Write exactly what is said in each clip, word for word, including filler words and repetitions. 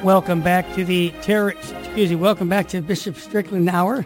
Welcome back to the terror, excuse me, welcome back to Bishop Strickland Hour.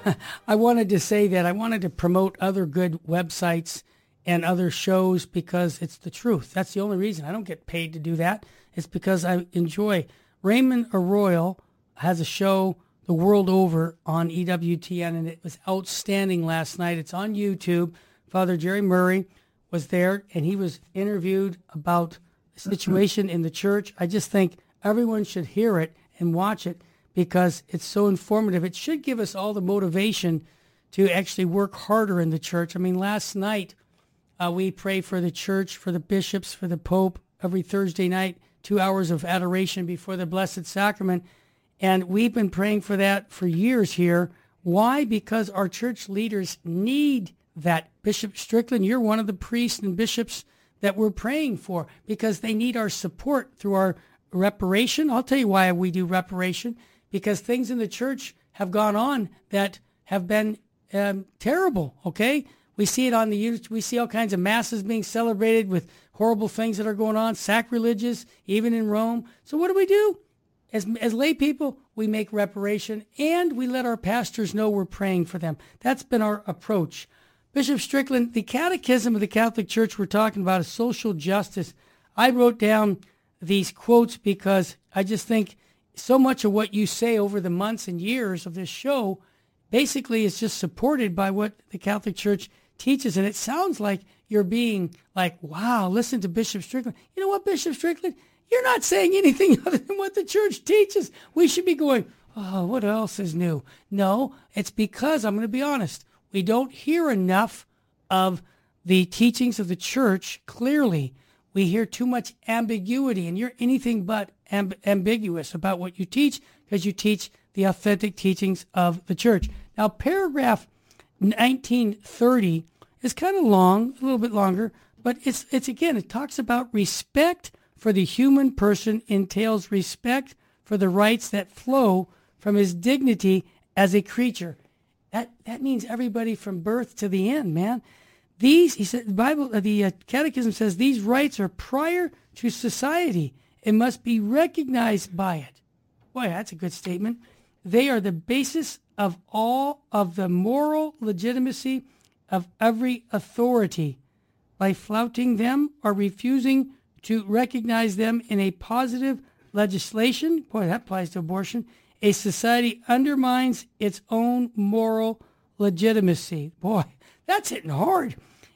I wanted to say that I wanted to promote other good websites and other shows because it's the truth. That's the only reason. I don't get paid to do that. It's because I enjoy. Raymond Arroyo has a show the world over on E W T N, and it was outstanding last night. It's on YouTube. Father Jerry Murray was there, and he was interviewed about the situation in the church. I just think everyone should hear it and watch it because it's so informative. It should give us all the motivation to actually work harder in the church. I mean, last night uh, we pray for the church, for the bishops, for the Pope every Thursday night, two hours of adoration before the Blessed Sacrament. And we've been praying for that for years here. Why? Because our church leaders need that. Bishop Strickland, you're one of the priests and bishops that we're praying for because they need our support through our reparation. I'll tell you why we do reparation, because things in the church have gone on that have been um, terrible, okay? We see it on the YouTube. We see all kinds of masses being celebrated with horrible things that are going on, sacrilegious, even in Rome. So what do we do? As, as lay people, we make reparation, and we let our pastors know we're praying for them. That's been our approach. Bishop Strickland, the Catechism of the Catholic Church we're talking about is social justice. I wrote down these quotes because I just think so much of what you say over the months and years of this show basically is just supported by what the Catholic Church teaches. And it sounds like you're being like, wow, listen to Bishop Strickland. You know what, Bishop Strickland? You're not saying anything other than what the church teaches. We should be going, oh, what else is new? No, it's because, I'm going to be honest, we don't hear enough of the teachings of the church clearly. We hear too much ambiguity, and you're anything but amb- ambiguous about what you teach because you teach the authentic teachings of the church. Now, paragraph nineteen thirty is kind of long, a little bit longer, but it's it's again, it talks about respect for the human person entails respect for the rights that flow from his dignity as a creature. That that means everybody from birth to the end, man. These, he said, the Bible, the uh, Catechism says these rights are prior to society and must be recognized by it. Boy, that's a good statement. They are the basis of all of the moral legitimacy of every authority. By flouting them or refusing to recognize them in a positive legislation, boy, that applies to abortion, a society undermines its own moral legitimacy. Boy, that's hitting hard.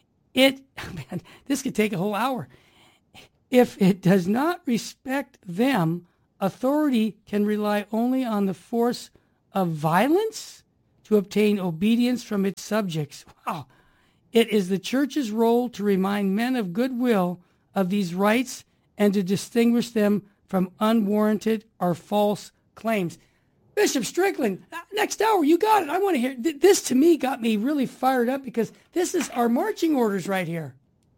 It, man, this could take a whole hour. If it does not respect them, authority can rely only on the force of violence to obtain obedience from its subjects. Wow. It is the church's role to remind men of goodwill of these rights and to distinguish them from unwarranted or false claims. Bishop Strickland, next hour, you got it. I want to hear. This, to me, got me really fired up because this is our marching orders right here.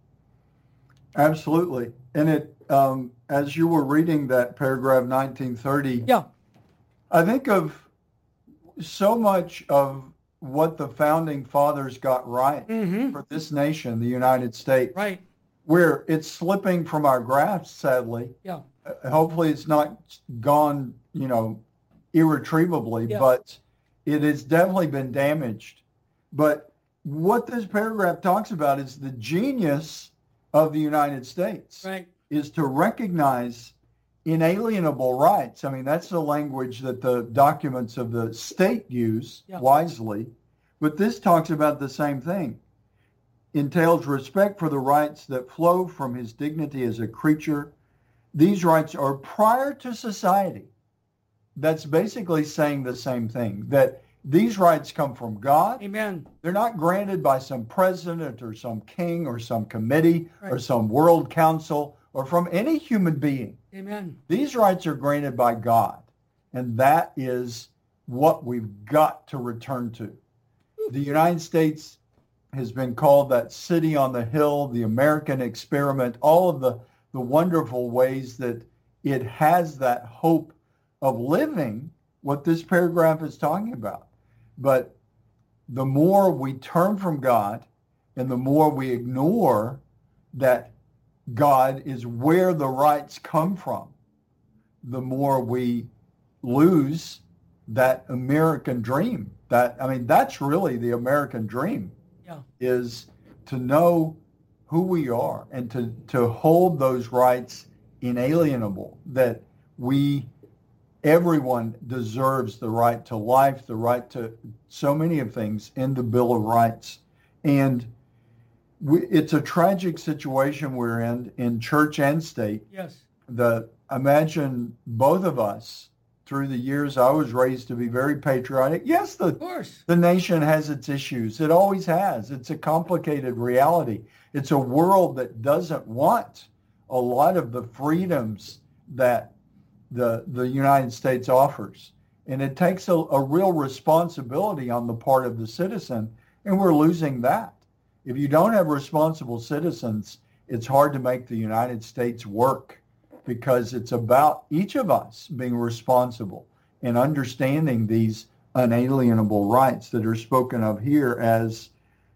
Absolutely. And it, um, as you were reading that paragraph nineteen thirty, yeah, I think of so much of what the founding fathers got right mm-hmm. for this nation, the United States. Right. Where it's slipping from our grasp, sadly. Yeah. Uh, hopefully it's not gone, you know, irretrievably, yeah. but it has definitely been damaged. But what this paragraph talks about is the genius of the United States right. is to recognize inalienable rights. I mean, that's the language that the documents of the state use yeah. wisely, but this talks about the same thing. Entails respect for the rights that flow from his dignity as a creature. These rights are prior to society. That's basically saying the same thing, that these rights come from God. Amen. They're not granted by some president or some king or some committee right. or some world council or from any human being. Amen. These rights are granted by God, and that is what we've got to return to. The United States has been called that city on the hill, the American experiment, all of the, the wonderful ways that it has that hope of living what this paragraph is talking about. But the more we turn from God and the more we ignore that God is where the rights come from, the more we lose that American dream. That, I mean, that's really the American dream, yeah. is to know who we are and to, to hold those rights inalienable, that we, everyone deserves the right to life, the right to so many of things in the Bill of Rights. And we, it's a tragic situation we're in, in church and state. Yes. The, imagine both of us, through the years, I was raised to be very patriotic. Yes, the, of course. the nation has its issues. It always has. It's a complicated reality. It's a world that doesn't want a lot of the freedoms that the, the United States offers. And it takes a, a real responsibility on the part of the citizen, and we're losing that. If you don't have responsible citizens, it's hard to make the United States work, because it's about each of us being responsible and understanding these unalienable rights that are spoken of here as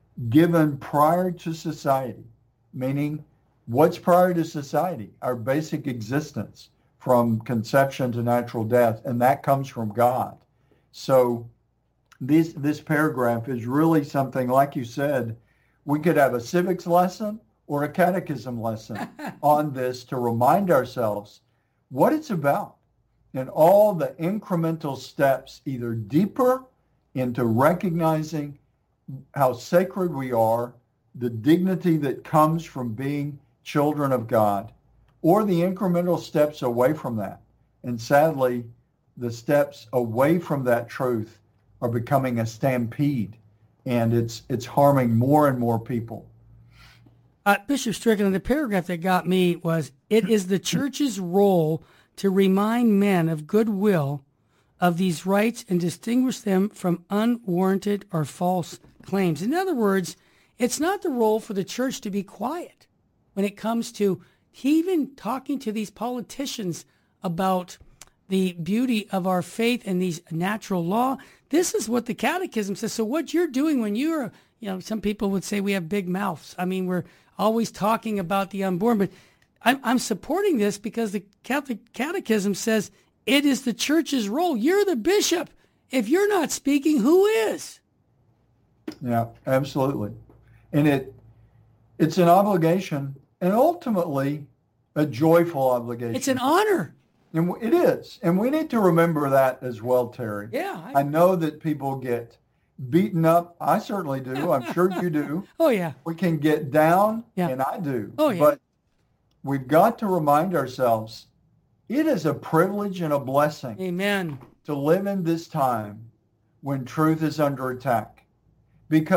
given prior to society, meaning what's prior to society? Our basic existence from conception to natural death, and that comes from God. So this, this paragraph is really something, like you said, we could have a civics lesson or a catechism lesson on this to remind ourselves what it's about and all the incremental steps, either deeper into recognizing how sacred we are, the dignity that comes from being children of God, or the incremental steps away from that. And sadly, the steps away from that truth are becoming a stampede, and it's it's harming more and more people. Uh, Bishop Strickland, the paragraph that got me was, it is the church's role to remind men of goodwill of these rights and distinguish them from unwarranted or false claims. In other words, it's not the role for the church to be quiet when it comes to even talking to these politicians about the beauty of our faith and these natural law. This is what the catechism says. So what you're doing when you're, you know, some people would say we have big mouths. I mean, we're always talking about the unborn, but I'm, I'm supporting this because the Catholic Catechism says it is the church's role. You're the bishop. If you're not speaking, who is? Yeah, absolutely. And it it's an obligation, and ultimately a joyful obligation. It's an honor. And it is. And we need to remember that as well, Terry. Yeah. I, I know that people get beaten up. I certainly do. I'm sure you do. Oh, yeah. We can get down, yeah. and I do. Oh, yeah. But we've got to remind ourselves, it is a privilege and a blessing. Amen. To live in this time when truth is under attack. Because